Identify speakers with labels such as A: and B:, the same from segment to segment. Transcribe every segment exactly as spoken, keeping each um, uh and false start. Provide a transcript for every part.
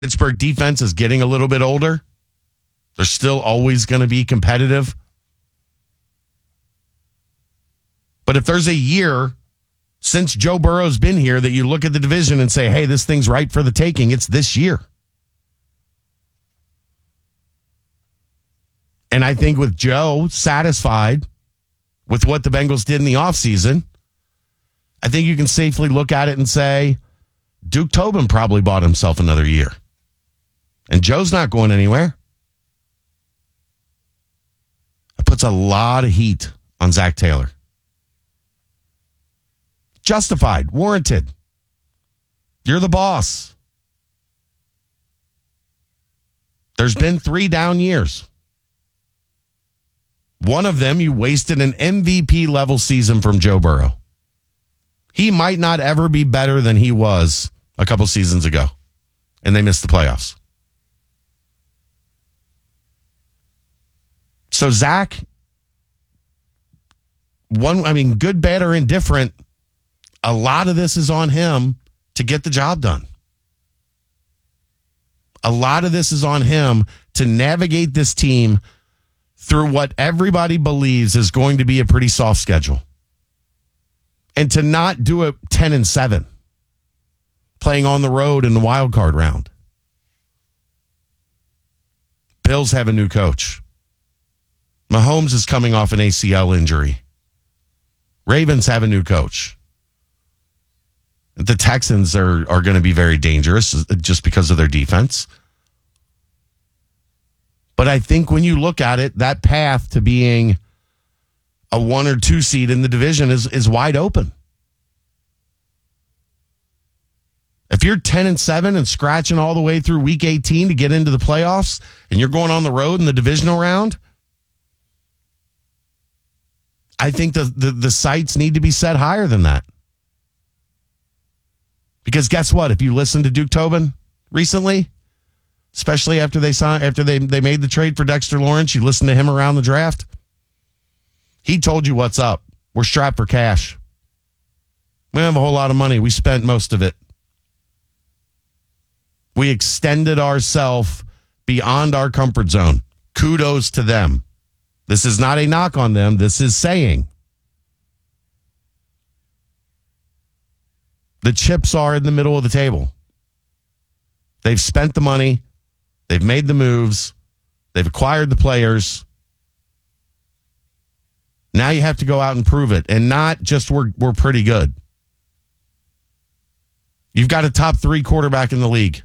A: Pittsburgh defense is getting a little bit older. They're still always going to be competitive. But if there's a year since Joe Burrow's been here that you look at the division and say, hey, this thing's right for the taking, it's this year. And I think with Joe satisfied with what the Bengals did in the offseason, I think you can safely look at it and say, Duke Tobin probably bought himself another year. And Joe's not going anywhere. It puts a lot of heat on Zach Taylor. Justified, warranted. You're the boss. There's been three down years. One of them, you wasted an M V P level season from Joe Burrow. He might not ever be better than he was a couple seasons ago, and they missed the playoffs. So Zach, one, I mean, good, bad, or indifferent, a lot of this is on him to get the job done. A lot of this is on him to navigate this team through what everybody believes is going to be a pretty soft schedule. And to not do it ten and seven, playing on the road in the wild card round. Bills have a new coach. Mahomes is coming off an A C L injury. Ravens have a new coach. The Texans are, are going to be very dangerous just because of their defense. But I think when you look at it, that path to being a one or two seed in the division is, is wide open. If you're ten and seven and scratching all the way through week eighteen to get into the playoffs, and you're going on the road in the divisional round, I think the, the, the sights need to be set higher than that. Because guess what? If you listen to Duke Tobin recently, especially after they signed, after they, they made the trade for Dexter Lawrence, you listen to him around the draft, he told you what's up. We're strapped for cash. We don't have a whole lot of money. We spent most of it. We extended ourselves beyond our comfort zone. Kudos to them. This is not a knock on them. This is saying the chips are in the middle of the table. They've spent the money. They've made the moves. They've acquired the players. Now you have to go out and prove it, and not just we're we're pretty good. You've got a top three quarterback in the league.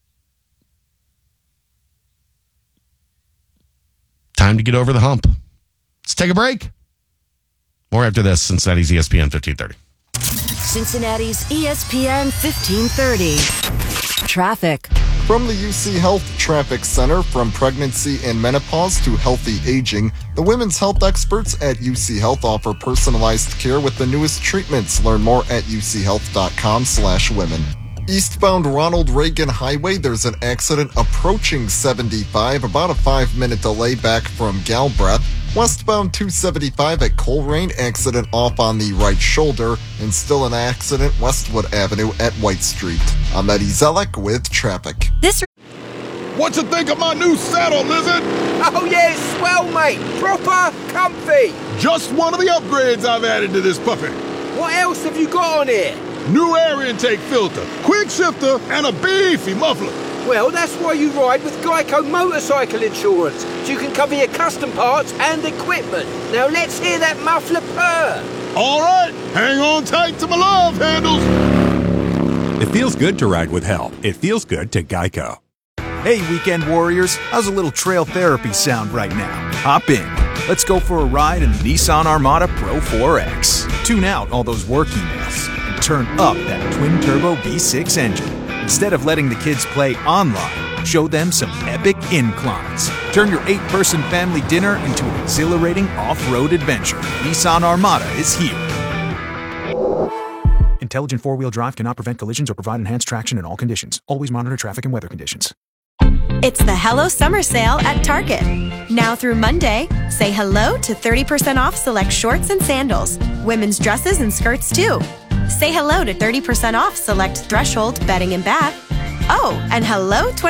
A: Time to get over the hump. Let's take a break. More after this. Cincinnati's E S P N fifteen thirty.
B: Cincinnati's E S P N fifteen thirty. Traffic.
C: From the U C Health Traffic Center, from pregnancy and menopause to healthy aging, the women's health experts at U C Health offer personalized care with the newest treatments. Learn more at uchealth.com slash women. Eastbound Ronald Reagan Highway, there's an accident approaching seventy-five, about a five-minute delay back from Galbraith. Westbound two seventy-five at Coleraine, accident off on the right shoulder, and still an accident Westwood Avenue at White Street. I'm Eddie Zellick with traffic.
B: This.
D: What you think of my new saddle, Lizard?
E: Oh yeah, it's swell, mate. Proper comfy.
D: Just one of the upgrades I've added to this puppy.
E: What else have you got on here?
D: New air intake filter, quick shifter, and a beefy muffler.
E: Well, that's why you ride with Geico Motorcycle Insurance, so you can cover your custom parts and equipment. Now let's hear that muffler purr.
D: All right, hang on tight to my love handles.
F: It feels good to ride with help. It feels good to Geico.
G: Hey, weekend warriors, how's a little trail therapy sound right now? Hop in. Let's go for a ride in the Nissan Armada Pro four X. Tune out all those work emails and turn up that twin-turbo V six engine. Instead of letting the kids play online, show them some epic inclines. Turn your eight-person family dinner into an exhilarating off-road adventure. Nissan Armada is here. Intelligent four-wheel drive cannot prevent collisions or provide enhanced traction in all conditions. Always monitor traffic and weather conditions.
H: It's the Hello Summer Sale at Target. Now through Monday, say hello to thirty percent off select shorts and sandals. Women's dresses and skirts too. Say hello to thirty percent off select Threshold bedding and bath. Oh, and hello,